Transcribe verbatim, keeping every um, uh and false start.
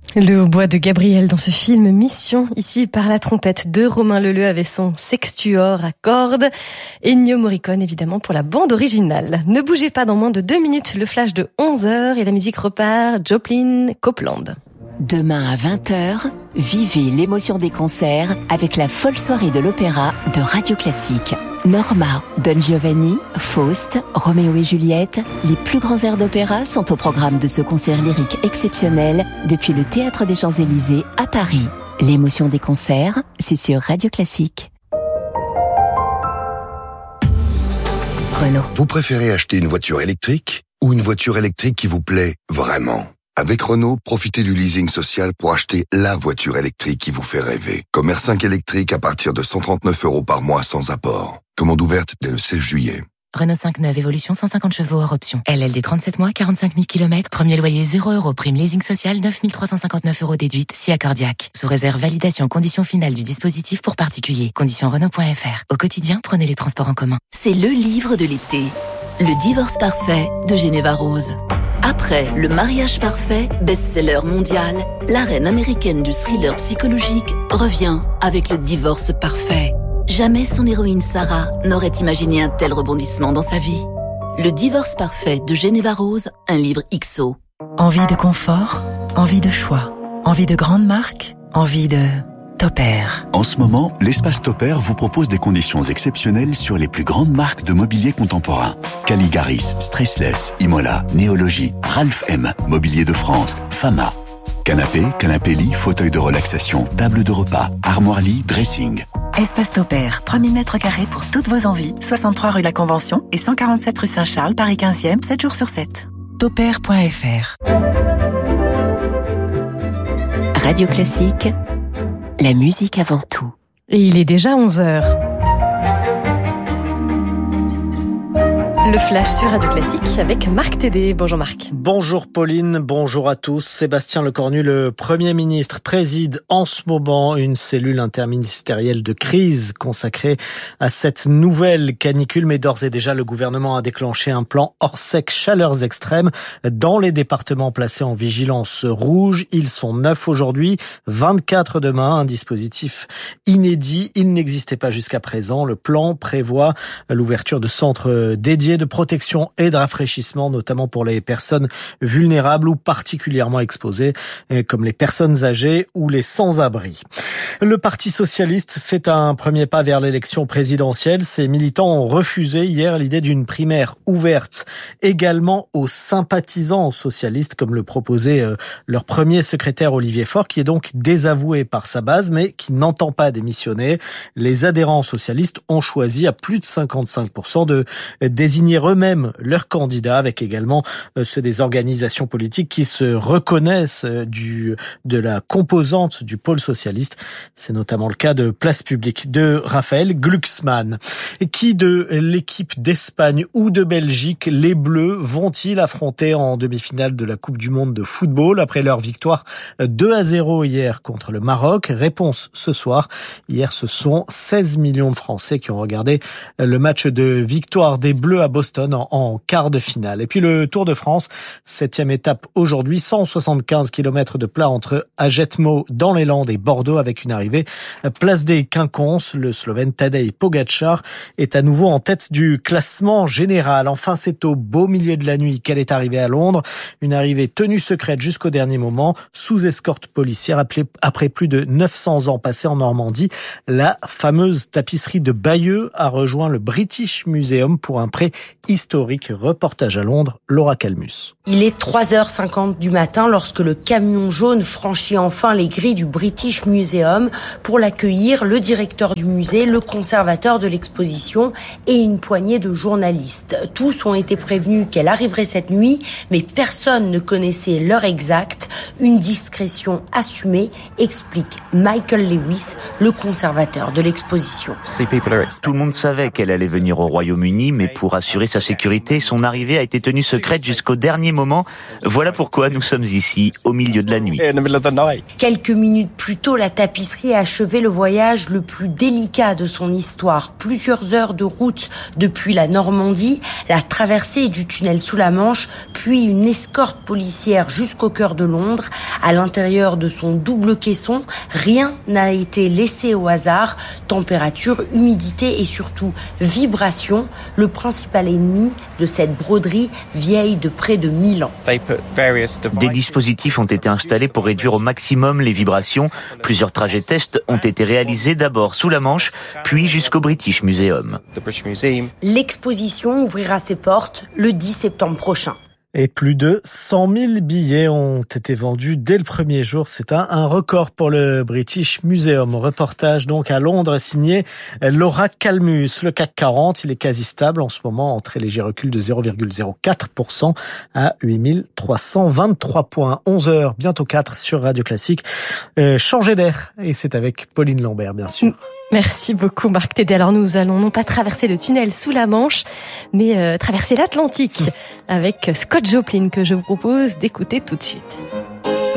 Le hautbois de Gabriel dans ce film Mission, ici par la trompette de Romain Leleu avec son sextuor à cordes. Ennio Morricone évidemment pour la bande originale. Ne bougez pas, dans moins de deux minutes, le flash de onze heures et la musique repart. Joplin, Copeland. Demain à vingt heures, vivez l'émotion des concerts avec la folle soirée de l'opéra de Radio Classique. Norma, Don Giovanni, Faust, Roméo et Juliette, les plus grands airs d'opéra sont au programme de ce concert lyrique exceptionnel depuis le Théâtre des Champs-Élysées à Paris. L'émotion des concerts, c'est sur Radio Classique. Renault. Vous préférez acheter une voiture électrique ou une voiture électrique qui vous plaît vraiment ? Avec Renault, profitez du leasing social pour acheter la voiture électrique qui vous fait rêver. Comme R cinq électrique à partir de cent trente-neuf euros par mois sans apport. Commande ouverte dès le seize juillet. Renault cinq neuf, évolution cent cinquante chevaux hors option. L L D trente-sept mois, quarante-cinq mille kilomètres. Premier loyer zéro euros. Prime leasing social neuf mille trois cent cinquante-neuf euros déduite si accordiaque. Sous réserve validation conditions finales du dispositif pour particuliers. Conditions Renault point F R. Au quotidien, prenez les transports en commun. C'est le livre de l'été. Le divorce parfait de Geneva Rose. Après Le mariage parfait, best-seller mondial, la reine américaine du thriller psychologique revient avec Le divorce parfait. Jamais son héroïne Sarah n'aurait imaginé un tel rebondissement dans sa vie. Le divorce parfait de Geneva Rose, un livre X O. Envie de confort, envie de choix, envie de grande marque, envie de Topair. En ce moment, l'espace Topair vous propose des conditions exceptionnelles sur les plus grandes marques de mobilier contemporain. Caligaris, Stressless, Imola, Néologie, Ralph M, Mobilier de France, Fama. Canapé, canapé lit, fauteuil de relaxation, table de repas, armoire lit, dressing. Espace Topair, trois mille mètres carrés pour toutes vos envies. soixante-trois rue La Convention et cent quarante-sept rue Saint-Charles, Paris quinzième, sept jours sur sept. Topair point F R. Radio Classique, la musique avant tout. Et il est déjà onze heures. Le flash sur Radio Classique avec Marc Tédé. Bonjour Marc. Bonjour Pauline, bonjour à tous. Sébastien Lecornu, le Premier ministre, préside en ce moment une cellule interministérielle de crise consacrée à cette nouvelle canicule. Mais d'ores et déjà, le gouvernement a déclenché un plan hors-sec chaleurs extrêmes dans les départements placés en vigilance rouge. Ils sont neuf aujourd'hui, vingt-quatre demain. Un dispositif inédit. Il n'existait pas jusqu'à présent. Le plan prévoit l'ouverture de centres dédiés de protection et de rafraîchissement, notamment pour les personnes vulnérables ou particulièrement exposées, comme les personnes âgées ou les sans-abri. Le Parti socialiste fait un premier pas vers l'élection présidentielle. Ses militants ont refusé hier l'idée d'une primaire ouverte également aux sympathisants socialistes, comme le proposait leur premier secrétaire Olivier Faure, qui est donc désavoué par sa base, mais qui n'entend pas démissionner. Les adhérents socialistes ont choisi à plus de cinquante-cinq pour cent de désigner eux-mêmes leurs candidats, avec également ceux des organisations politiques qui se reconnaissent du, de la composante du pôle socialiste. C'est notamment le cas de Place Publique, de Raphaël Glucksmann. Et qui de l'équipe d'Espagne ou de Belgique, les Bleus, vont-ils affronter en demi-finale de la Coupe du Monde de football après leur victoire deux à zéro hier contre le Maroc? Réponse ce soir. Hier, ce sont seize millions de Français qui ont regardé le match de victoire des Bleus à Boston en, en quart de finale. Et puis le Tour de France, septième étape aujourd'hui, cent soixante-quinze kilomètres de plat entre Ajetmo dans les Landes et Bordeaux, avec une arrivée place des Quinconces. Le Slovène Tadej Pogačar est à nouveau en tête du classement général. Enfin, c'est au beau milieu de la nuit qu'elle est arrivée à Londres. Une arrivée tenue secrète jusqu'au dernier moment, sous escorte policière, après plus de neuf cents ans passés en Normandie. La fameuse tapisserie de Bayeux a rejoint le British Museum pour un prêt historique. Reportage à Londres, Laura Calmus. Il est trois heures cinquante du matin lorsque le camion jaune franchit enfin les grilles du British Museum. Pour l'accueillir, le directeur du musée, le conservateur de l'exposition et une poignée de journalistes. Tous ont été prévenus qu'elle arriverait cette nuit, mais personne ne connaissait l'heure exacte. Une discrétion assumée, explique Michael Lewis, le conservateur de l'exposition. Tout le monde savait qu'elle allait venir au Royaume-Uni, mais pour assurer assurer sa sécurité, son arrivée a été tenue secrète jusqu'au dernier moment. Voilà pourquoi nous sommes ici, au milieu de la nuit. Quelques minutes plus tôt, la tapisserie a achevé le voyage le plus délicat de son histoire. Plusieurs heures de route depuis la Normandie, la traversée du tunnel sous la Manche, puis une escorte policière jusqu'au cœur de Londres. À l'intérieur de son double caisson, rien n'a été laissé au hasard. Température, humidité et surtout vibration, le principal ennemi de cette broderie vieille de près de mille ans. Des dispositifs ont été installés pour réduire au maximum les vibrations. Plusieurs trajets tests ont été réalisés d'abord sous la Manche, puis jusqu'au British Museum. L'exposition ouvrira ses portes le dix septembre prochain. Et plus de cent mille billets ont été vendus dès le premier jour. C'est un, un record pour le British Museum. Reportage donc à Londres signé Laura Calmus. Le C A C quarante, il est quasi stable en ce moment, en très léger recul de zéro virgule zéro quatre pour cent à huit mille trois cent vingt-trois points. onze heures, bientôt quatre sur Radio Classique. Euh, changer d'air. Et c'est avec Pauline Lambert, bien sûr. Merci beaucoup Marc Tédé. Alors nous allons non pas traverser le tunnel sous la Manche, mais euh, traverser l'Atlantique avec Scott Joplin que je vous propose d'écouter tout de suite.